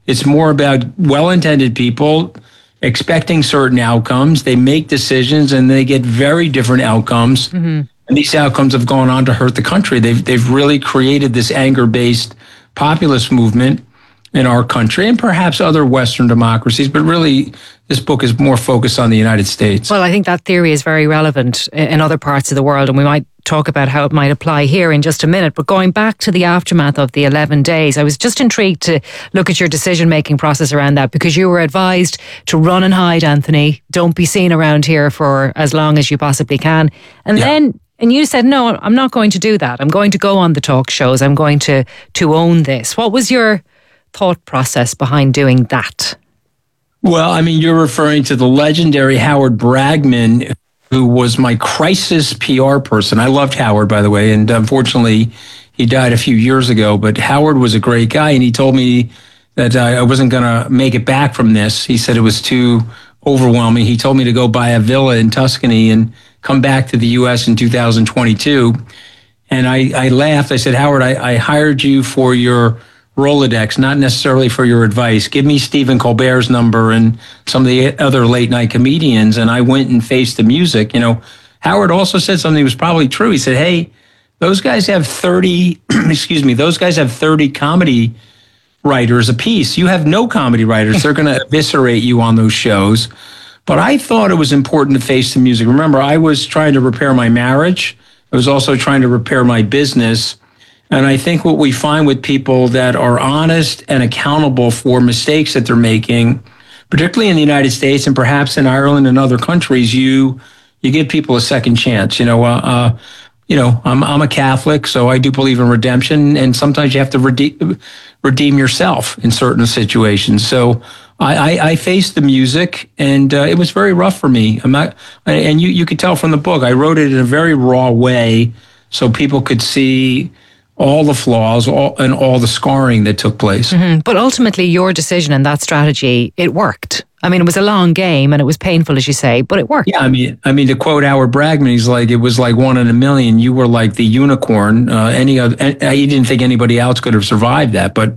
It's more about well-intended people expecting certain outcomes. They make decisions and they get very different outcomes. And these outcomes have gone on to hurt the country. They've really created this anger-based populist movement in our country and perhaps other Western democracies, but really this book is more focused on the United States. Well, I think that theory is very relevant in other parts of the world, and we might talk about how it might apply here in just a minute. But going back to the aftermath of the 11 days, I was just intrigued to look at your decision-making process around that, because you were advised to run and hide, Anthony. Don't be seen around here for as long as you possibly can. And then you said, no, I'm not going to do that. I'm going to go on the talk shows. I'm going to own this. What was your thought process behind doing that? Well, I mean, you're referring to the legendary Howard Bragman, who was my crisis PR person. I loved Howard, by the way, and unfortunately, he died a few years ago. But Howard was a great guy, and he told me that I wasn't going to make it back from this. He said it was too overwhelming. He told me to go buy a villa in Tuscany and come back to the U.S. in 2022. And I laughed. I said, Howard, I hired you for your Rolodex, not necessarily for your advice. Give me Stephen Colbert's number and some of the other late night comedians. And I went and faced the music. You know, Howard also said something that was probably true. He said, hey, those guys have 30, those guys have 30 comedy writers apiece. You have no comedy writers. They're going to eviscerate you on those shows. But I thought it was important to face the music. Remember, I was trying to repair my marriage. I was also trying to repair my business. And I think what we find with people that are honest and accountable for mistakes that they're making, particularly in the United States and perhaps in Ireland and other countries, you give people a second chance. I'm a Catholic, so I do believe in redemption, and sometimes you have to redeem yourself in certain situations. So I faced the music, and it was very rough for me. And you could tell from the book, I wrote it in a very raw way so people could see all the flaws and all the scarring that took place. But ultimately, your decision and that strategy, it worked. I mean, it was a long game and it was painful, as you say, but it worked. Yeah, I mean, to quote Howard Bragman, he's like, it was like 1 in a million. You were like the unicorn. He didn't think anybody else could have survived that. But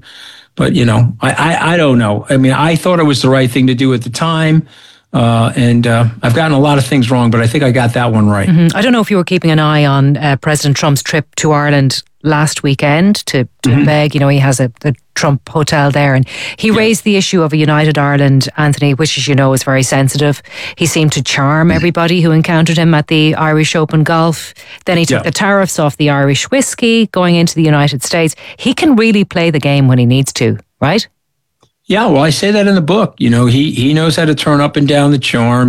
I don't know. I mean, I thought it was the right thing to do at the time. And I've gotten a lot of things wrong, but I think I got that one right. I don't know if you were keeping an eye on President Trump's trip to Ireland last weekend to beg. He has a Trump hotel there, and he raised the issue of a united Ireland, Anthony, which, as you know, is very sensitive. He seemed to charm everybody who encountered him at the Irish Open Golf. Then he took the tariffs off the Irish whiskey going into the United States. He can really play the game when he needs to, right? Yeah, well, I say that in the book. He knows how to turn up and down the charm.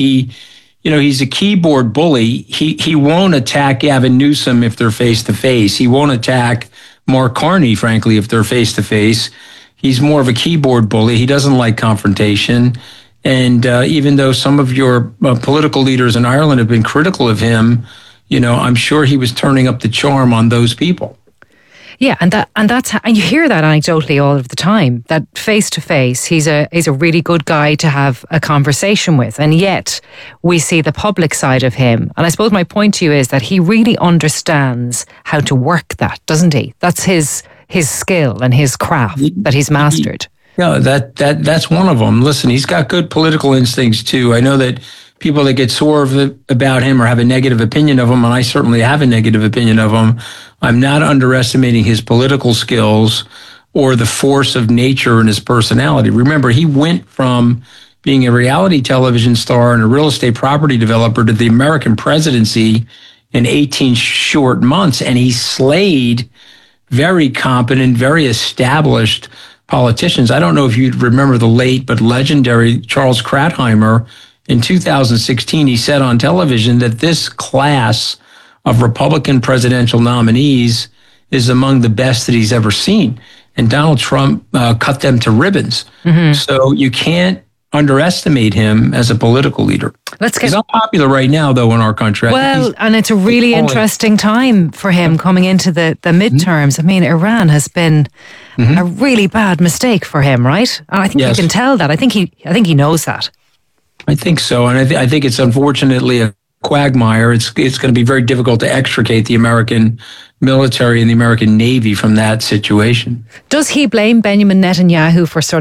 He's a keyboard bully. He won't attack Gavin Newsom if they're face to face. He won't attack Mark Carney, frankly, if they're face to face. He's more of a keyboard bully. He doesn't like confrontation. And even though some of your political leaders in Ireland have been critical of him, I'm sure he was turning up the charm on those people. Yeah, and you hear that anecdotally all of the time, that face to face, he's a really good guy to have a conversation with. And yet we see the public side of him. And I suppose my point to you is that he really understands how to work that, doesn't he? That's his skill and his craft that he's mastered. Yeah, that's one of them. Listen, he's got good political instincts too. I know that people that get sore about him or have a negative opinion of him, and I certainly have a negative opinion of him, I'm not underestimating his political skills or the force of nature in his personality. Remember, he went from being a reality television star and a real estate property developer to the American presidency in 18 short months, and he slayed very competent, very established politicians. I don't know if you remember the late but legendary Charles Kratheimer. In 2016, he said on television that this class of Republican presidential nominees is among the best that he's ever seen. And Donald Trump cut them to ribbons. So you can't underestimate him as a political leader. He's unpopular right now, though, in our country. Well, and it's a really interesting time for him coming into the midterms. I mean, Iran has been a really bad mistake for him, right? And I think you can tell that. I think he knows that. I think so, and I think it's unfortunately a quagmire. It's going to be very difficult to extricate the American military and the American Navy from that situation. Does he blame Benjamin Netanyahu for sort